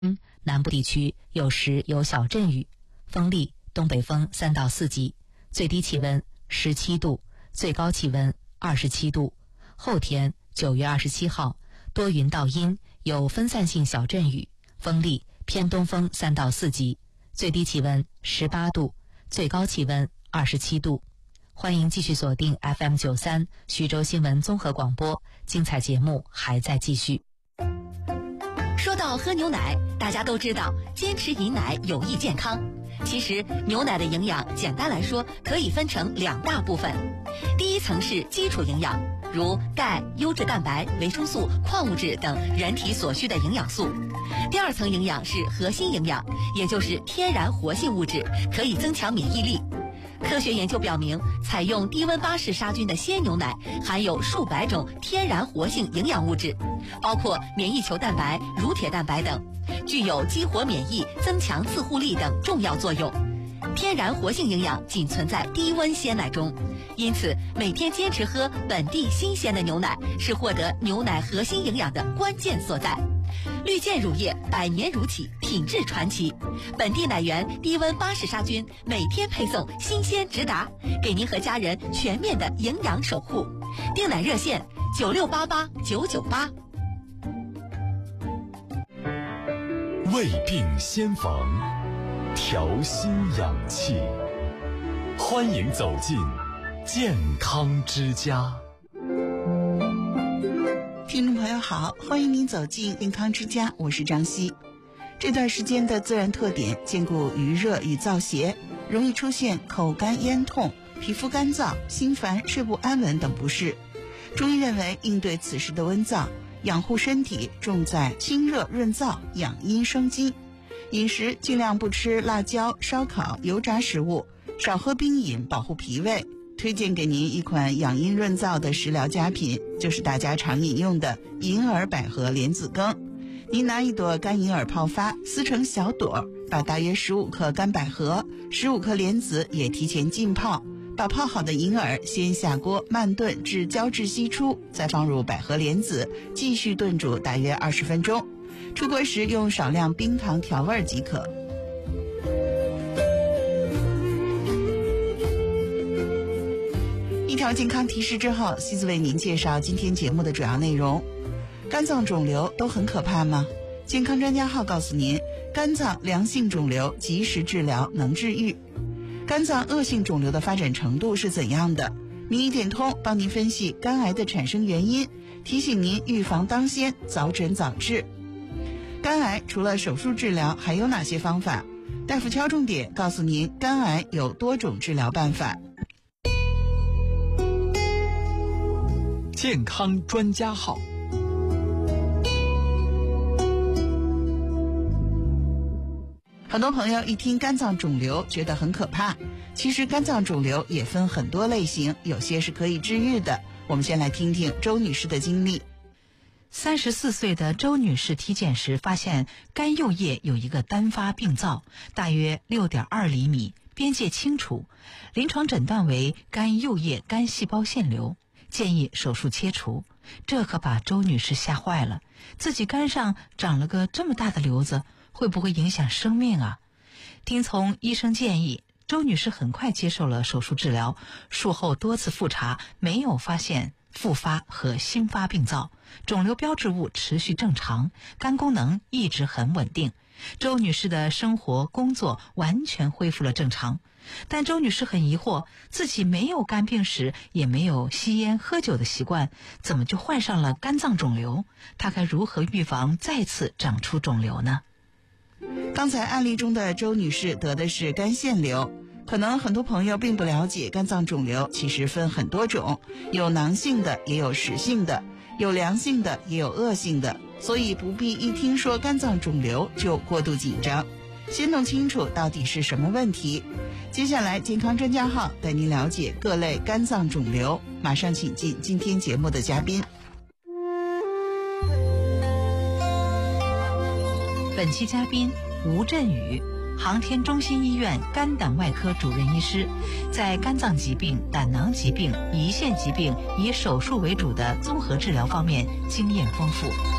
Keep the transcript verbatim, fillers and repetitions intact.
南部地区有时有小阵雨，风力东北风三到四级，最低气温十七度，最高气温二十七度。后天九月二十七号多云到阴，有分散性小阵雨，风力偏东风三到四级，最低气温十八度，最高气温二十七度。欢迎继续锁定 F M 九三徐州新闻综合广播，精彩节目还在继续。 说到喝牛奶，大家都知道坚持饮奶有益健康。其实牛奶的营养简单来说可以分成两大部分，第一层是基础营养，如钙、优质蛋白、维生素、矿物质等人体所需的营养素。第二层营养是核心营养，也就是天然活性物质，可以增强免疫力。科学研究表明，采用低温巴氏杀菌的鲜牛奶含有数百种天然活性营养物质，包括免疫球蛋白、乳铁蛋白等，具有激活免疫、增强自护力等重要作用。天然活性营养仅存在低温鲜奶中，因此每天坚持喝本地新鲜的牛奶是获得牛奶核心营养的关键所在。绿箭乳业百年如起，品质传奇，本地奶源低温巴氏杀菌，每天配送新鲜直达，给您和家人全面的营养守护。订奶热线九六八八九九八。 胃病先防，调心养气，欢迎走进健康之家。 听众朋友好，欢迎您走进健康之家，我是张希。这段时间的自然特点兼顾余热与燥邪，容易出现口干咽痛、皮肤干燥、心烦、睡不安稳等不适。中医认为，应对此时的温燥，养护身体重在清热润燥、养阴生津。饮食尽量不吃辣椒、烧烤、油炸食物，少喝冰饮，保护脾胃。推荐给您一款养阴润燥的食疗佳品，就是大家常饮用的银耳百合莲子羹。您拿一朵干银耳泡发，撕成小朵，把大约十五克干百合、十五克莲子也提前浸泡，把泡好的银耳先下锅慢炖至胶质析出，再放入百合莲子，继续炖煮大约二十分钟。出锅时用少量冰糖调味即可。一条健康提示之后，西子为您介绍今天节目的主要内容。肝脏肿瘤都很可怕吗？健康专家号告诉您，肝脏良性肿瘤及时治疗能治愈。肝脏恶性肿瘤的发展程度是怎样的？名医点通帮您分析肝癌的产生原因，提醒您预防当先，早诊早治。肝癌除了手术治疗还有哪些方法？大夫敲重点告诉您，肝癌有多种治疗办法。 健康专家号。 很多朋友一听肝脏肿瘤觉得很可怕，其实肝脏肿瘤也分很多类型，有些是可以治愈的。我们先来听听周女士的经历。 三十四岁的周女士体检时发现肝右叶有一个单发病灶，大约 六点二厘米，边界清楚，临床诊断为肝右叶肝细胞腺瘤，建议手术切除。这可把周女士吓坏了，自己肝上长了个这么大的瘤子，会不会影响生命啊？听从医生建议，周女士很快接受了手术治疗，术后多次复查，没有发现复发和新发病灶，肿瘤标志物持续正常，肝功能一直很稳定。周女士的生活工作完全恢复了正常。但周女士很疑惑，自己没有肝病史，也没有吸烟喝酒的习惯，怎么就患上了肝脏肿瘤？她该如何预防再次长出肿瘤呢？ 刚才案例中的周女士得的是肝腺瘤，可能很多朋友并不了解，肝脏肿瘤其实分很多种，有囊性的，也有实性的，有良性的，也有恶性的，所以不必一听说肝脏肿瘤就过度紧张，先弄清楚到底是什么问题。接下来健康专家号带您了解各类肝脏肿瘤，马上请进今天节目的嘉宾。 本期嘉宾吴振宇，航天中心医院肝胆外科主任医师，在肝脏疾病、胆囊疾病、胰腺疾病以手术为主的综合治疗方面经验丰富。